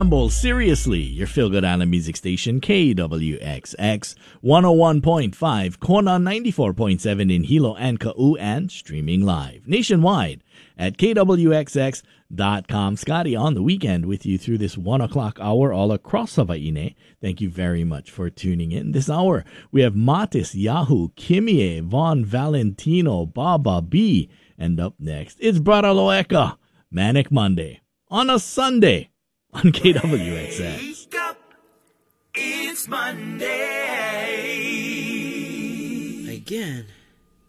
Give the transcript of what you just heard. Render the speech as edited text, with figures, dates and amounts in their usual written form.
Bowl, seriously, your feel-good Island music station, KWXX 101.5, Kona 94.7 in Hilo and Kau, and streaming live nationwide at KWXX.com. Scotty on the weekend with you through this 1 o'clock hour all across Hawaii. Thank you very much for tuning in. This hour, we have Matis, Yahoo, Kimie, Von Valentino, Baba B, and up next, it's Brother Loeka, Manic Monday, on a Sunday. On KWXX. Wake up, it's Monday. Again.